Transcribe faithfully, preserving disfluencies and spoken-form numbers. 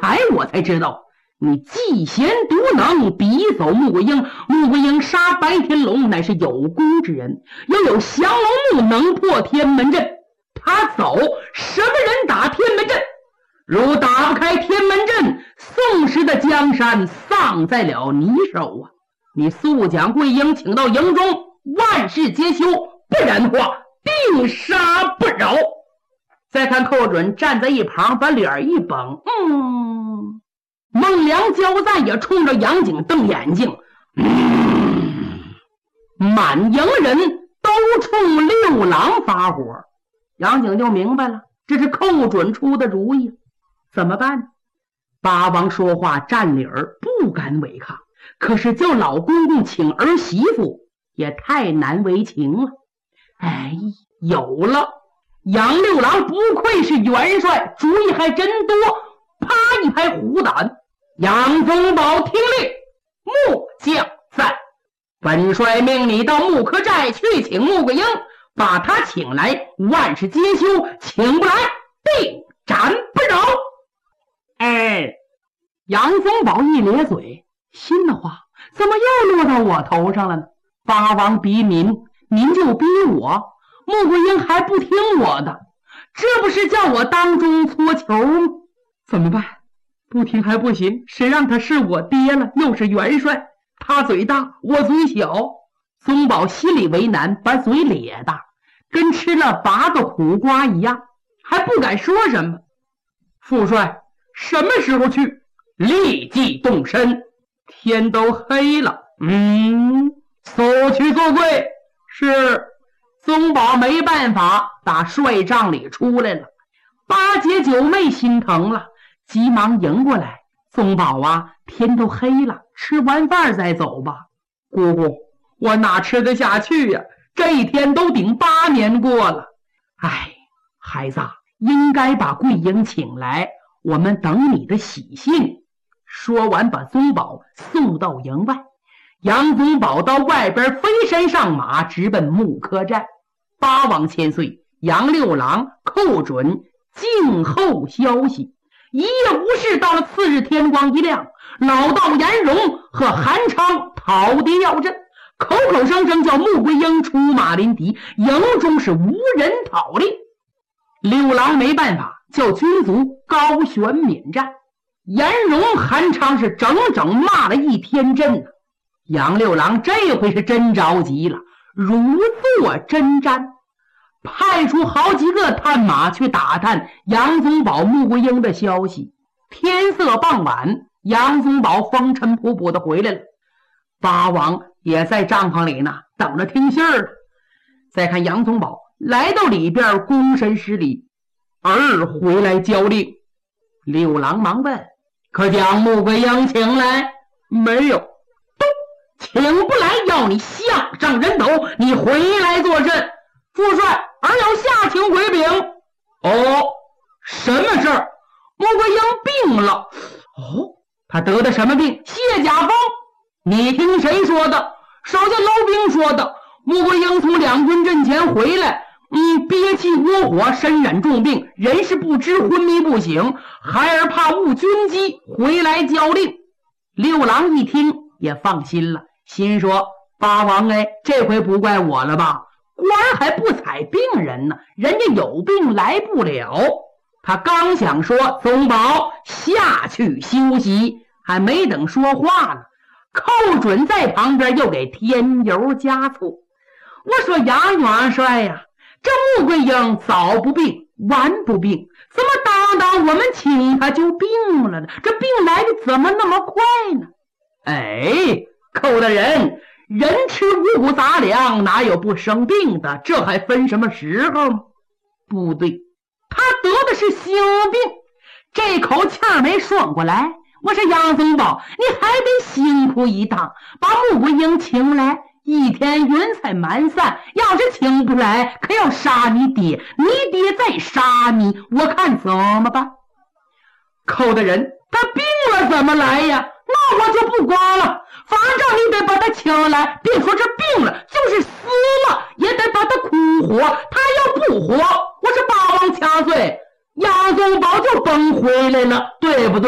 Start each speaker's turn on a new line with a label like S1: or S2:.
S1: 才我才知道你嫉贤独能，逼走穆桂英。穆桂英杀白天龙乃是有功之人，要有降龙木能破天门阵，他走，什么人打天门阵？如打不开天门阵，宋时的江山丧在了你手啊！你速将桂英请到营中，万事皆休，不然的话定杀不饶。再看寇准站在一旁，把脸一绷，嗯，孟良交赞也冲着杨景瞪眼睛，嗯，满营人都冲六郎发火。杨景就明白了，这是寇准出的主意，怎么办？八王说话占理儿，不敢违抗，可是叫老公公请儿媳妇也太难为情了。哎，有了，杨六郎不愧是元帅，主意还真多。啪一拍虎胆，杨宗保听令，末将在。本帅命你到木柯寨去请穆桂英，把他请来，万事皆休，请不来定斩不饶。哎，杨宗保一咧嘴，心的话怎么又落到我头上了呢？八王逼民，您就逼我，穆桂英还不听我的，这不是叫我当中搓球吗？怎么办？不听还不行，谁让他是我爹了，又是元帅，他嘴大我嘴小。宗保心里为难，把嘴咧大，跟吃了八个苦瓜一样，还不敢说什么。副帅什么时候去？立即动身。天都黑了，嗯，速去做贵。是。宗保没办法，打帅帐里出来了。八姐九妹心疼了，急忙迎过来。宗保啊，天都黑了，吃完饭再走吧。姑姑，我哪吃得下去呀、啊？这一天都顶八年过了。哎，孩子，应该把桂英请来，我们等你的喜信。说完，把宗保送到营外。杨宗保到外边飞身上马，直奔木柯寨。八王千岁，杨六郎、寇准静候消息。一夜无事，到了次日天光一亮，老道颜荣和韩昌讨敌要阵，口口声声叫穆桂英出马临敌，营中是无人讨令。六郎没办法，叫军卒高悬免战。颜荣、韩昌是整整骂了一天阵。杨六郎这回是真着急了，如坐针毡，派出好几个探马去打探杨宗保、穆桂英的消息。天色傍晚，杨宗保风尘仆仆的回来了。八王也在帐篷里呢，等着听信儿。再看杨宗保来到里边，躬身施礼：“儿回来交令。”六郎忙问：“可将穆桂英请来？”“没有。”“请不来，要你项上人头，你回来作甚？”“副帅，儿要下请回禀。”“哦，什么事儿？”“穆桂英病了。”“哦，他得的什么病？”“泄甲风。”“你听谁说的？”“手下楼兵说的。穆桂英从两军阵前回来，嗯，憋气窝火，身染重病，人是不知，昏迷不醒，孩儿怕误军机，回来交令。”六郎一听也放心了，心说：“八王哎，这回不怪我了吧？官还不采病人呢，人家有病来不了。”他刚想说：“宗保下去休息。”还没等说话呢，寇准在旁边又给添油加醋。“我说杨元帅呀、啊，这穆桂英早不病晚不病，怎么当当我们请他就病了呢？这病来的怎么那么快呢？”“哎，寇大人，人吃五谷杂粮，哪有不生病的？这还分什么时候吗？”“不对，他得的是心病。”这口气儿没顺过来。“我说杨宗保，你还得辛苦一趟，把穆桂英请来，一天云彩满散，要是请不来，可要杀你爹，你爹再杀你，我看怎么办？”“寇大人，他病了怎么来呀？”“那我就不管了，反正你得把他请来，别说这病了，就是死了也得把他苦活，他要不活，我是八王掐碎，杨宗保就甭回来了，对不对？”